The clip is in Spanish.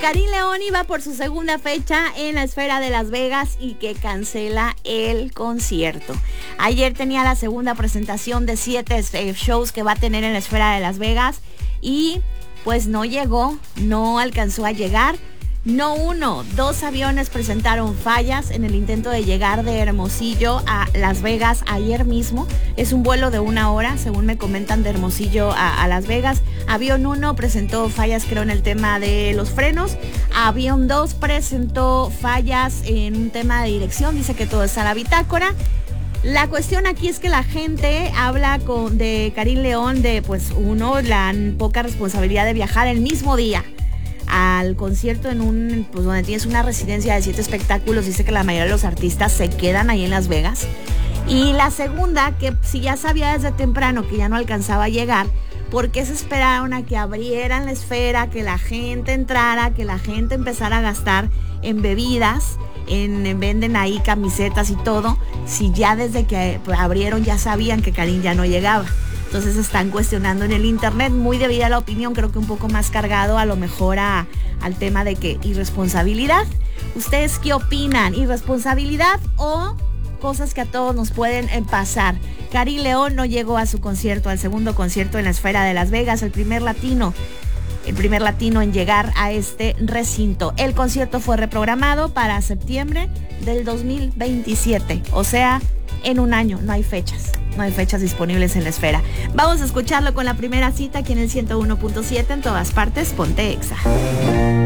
Karim León iba por su segunda fecha en la Esfera de Las Vegas y que cancela el concierto. Ayer tenía la segunda presentación de 7 shows que va a tener en la Esfera de Las Vegas y pues no llegó, no alcanzó a llegar. No uno, 2 aviones presentaron fallas en el intento de llegar de Hermosillo a Las Vegas ayer mismo. Es un vuelo de 1 hora, según me comentan, de Hermosillo a Las Vegas. Avión 1 presentó fallas, creo, en el tema de los frenos. Avión 2 presentó fallas en un tema de dirección. Dice que todo está en la bitácora. La cuestión aquí es que la gente habla de Karim León de, pues, la poca responsabilidad de viajar el mismo día al concierto pues donde tienes una residencia de 7 espectáculos. Dice que la mayoría de los artistas se quedan ahí en Las Vegas. Y la segunda, que si ya sabía desde temprano que ya no alcanzaba a llegar, ¿por qué se esperaron a que abrieran la esfera, que la gente entrara, que la gente empezara a gastar en bebidas, venden ahí camisetas y todo, si ya desde que abrieron ya sabían que Karim ya no llegaba? Entonces están cuestionando en el internet, muy debida a la opinión, creo que un poco más cargado a lo mejor al tema de que irresponsabilidad. ¿Ustedes qué opinan? ¿Irresponsabilidad o cosas que a todos nos pueden pasar? Karim León no llegó a su concierto, al segundo concierto en la Esfera de Las Vegas, el primer latino en llegar a este recinto. El concierto fue reprogramado para septiembre del 2027, o sea, en un año. No hay fechas disponibles en la Esfera. Vamos a escucharlo con la primera cita aquí en el 101.7 en todas partes. Ponte Exa.